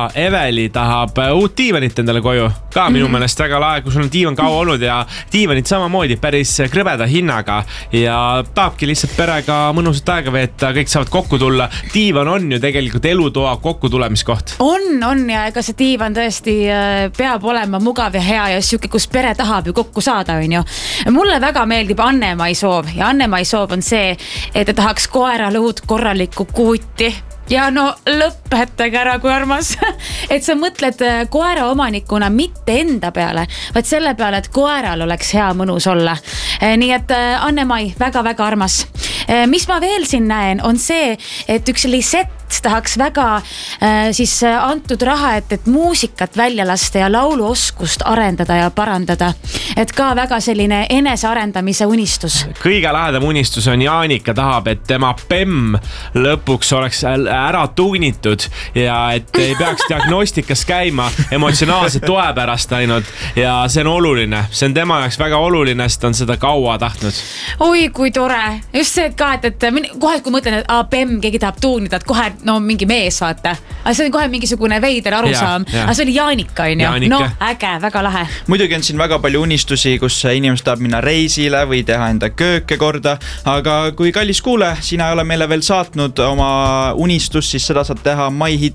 Eveli tahab uut diivanit endale koju. Ka minu meelest väga lahe, kui sul on diivan kaua olnud ja diivanit samamoodi päris krõbeda hinnaga ja tahabki lihtsalt perega mõnusat aega veeta, kõik saavad kokku tulla. Diivan on ju tegelikult elutoa kokku tulemiskoht. On ja ega see diivan tõesti peab olema mugav ja hea ja siuke, kus pere tahab ju kokku saada, on ju. Mulle väga meeldib Anne-Mai soov ja Anne-Mai soov on see, et ta tahaks koerale uut korralikku kuuti. Ja no lõpetage ära, kui armas. Et sa mõtled koera omanikuna mitte enda peale, vaid selle peale, et koeral oleks hea mõnus olla. Nii et Anne-Mai, väga-väga armas. Mis ma veel siin näen, on see, et üks Lisett tahaks väga siis antud raha, et muusikat välja lasta ja lauluoskust arendada ja parandada. Et ka väga selline enesearendamise unistus. Kõige lähedam unistus on Jaanika tahab, et tema PEM lõpuks oleks ära tuunitud ja et ei peaks diagnostikas käima emotsionaalse toe pärast ainult ja see on oluline. See on tema jaoks väga oluline, sest on seda kaua tahtnud. Oi, kui tore. Just see, et ka, et kohe, kui mõtlen, et PEM keegi tahab tuunida, et kohe no mingi mees, vaata. See on kohe mingisugune veider arusaam. Aga see oli Jaanika, on ju? No, äge, väga lahe. Muidugi on siin väga palju unistusi, kus inimesed tahab minna reisile või teha enda kööke korda. Aga kui kallis kuule, sina ei ole meile veel saatnud oma unistus, siis seda saad teha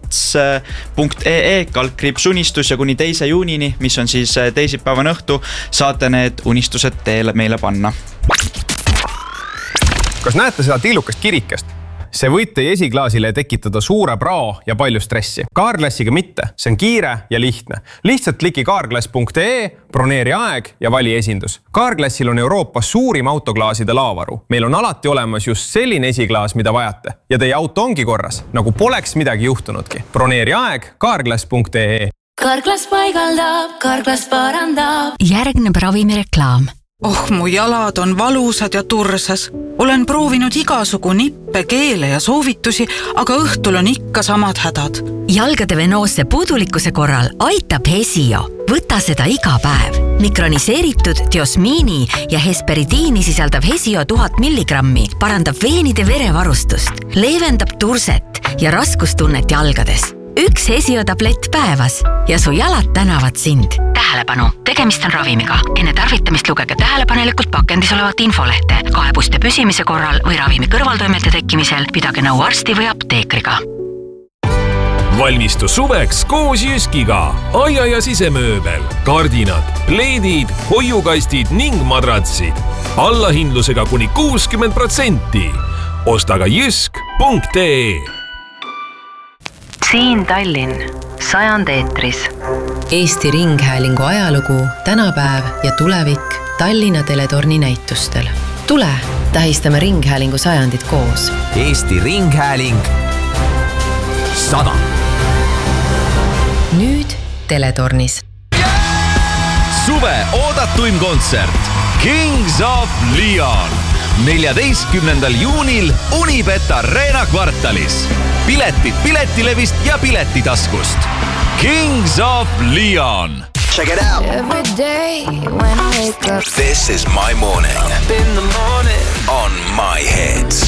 myhits.ee/unistus ja kuni 2. juunini, mis on siis teisipäevane õhtu, saate need unistused teile meile panna. Kas näete seda tillukast kirikest? See võib teie esiklaasile tekitada suure prao ja palju stressi. Carglassiga mitte, see on kiire ja lihtne. Lihtsalt kliki carglass.ee, broneeri aeg ja vali esindus. Carglassil on Euroopas suurim autoklaaside laavaru. Meil on alati olemas just selline esiklaas, mida vajate. Ja teie auto ongi korras, nagu poleks midagi juhtunudki. Broneeri aeg carglass.ee. Carglass paigaldab, Carglass parandab. Järgneb ravimireklaam. Mu jalad on valusad ja tursas. Olen proovinud igasugu nippe, keele ja soovitusi, aga õhtul on ikka samad hädad. Jalgade venoosse puudulikkuse korral aitab Hesio. Võta seda iga päev. Mikroniseeritud diosmiini ja hesperidiini sisaldav Hesio 1000 milligrammi parandab veenide verevarustust, leevendab turset ja raskustunnet jalgades. Üks Hesio tablett päevas ja su jalad tänavad sind. Tähelepanu, tegemist on ravimiga. Enne tarvitamist lugege tähelepanelikult pakendis olevat infolehte. Kaebuste püsimise korral või ravimi kõrvaltoimete tekkimisel pidage nõu arsti või apteekriga. Valmistu suveks koos Jyskiga. Aia ja sisemööbel, kardinad, pleedid, hoiukastid ning madratsid. Allahindlusega kuni 60%. Osta ka jysk.ee. Siin Tallinn, 100 eetris. Eesti Ringhäälingu ajalugu, tänapäev ja tulevik Tallinna teletorni näitustel. Tule, tähistame Ringhäälingu 100 koos. Eesti Ringhääling 100. Nüüd teletornis. Suve oodatuim kontsert Kings of Leon 14. juunil Unibet Arena kvartalis. Piletid Piletilevist ja Piletitaskust. Kings of Leon. Check it out. Every day when I wake up. This is my morning. Up in the morning. On my hits.